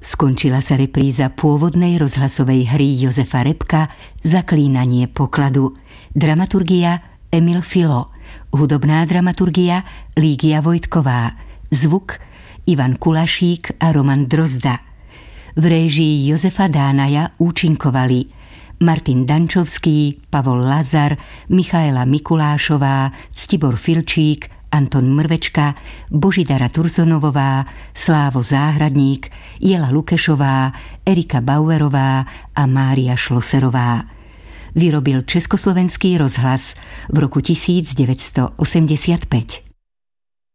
Skončila sa repríza pôvodnej rozhlasovej hry Jozefa Repka Zaklínanie pokladu. Dramaturgia Emil Filo. Hudobná dramaturgia Lígia Vojtková. Zvuk Ivan Kulašík a Roman Drozda. V réžii Jozefa Dánaja účinkovali Martin Dančovský, Pavol Lazar, Michaela Mikulášová, Ctibor Filčík, Anton Mrvečka, Božidara Turzonovová, Slávo Záhradník, Jela Lukešová, Erika Bauerová a Mária Šloserová. Vyrobil Československý rozhlas v roku 1985.